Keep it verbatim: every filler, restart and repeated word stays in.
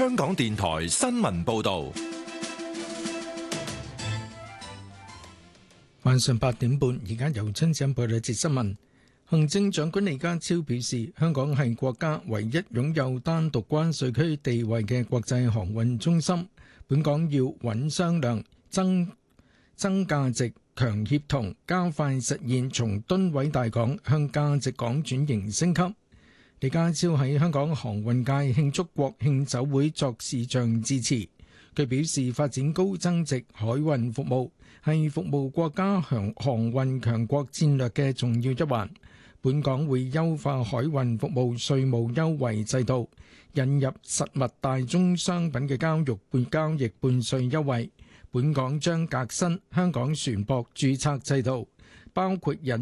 香港電台新聞報道。 晚上八點半，而家由親子報道一節新聞。行政長官李家超表示，香港係國家唯一擁有單獨關稅區地位嘅國際航運中心。本港要穩商量、增增價值、強協同，加快實現從噸位大港向價值港轉型升級。李家超喺香港航運界慶祝國慶酒會作視像致辭。佢表示，發展高增值海運服務係服務國家航航運強國戰略嘅重要一環。本港會優化海運服務稅務優惠制度，引入實物大宗商品嘅交易半交易半稅優惠。本港將革新香港船舶註冊制度，包括引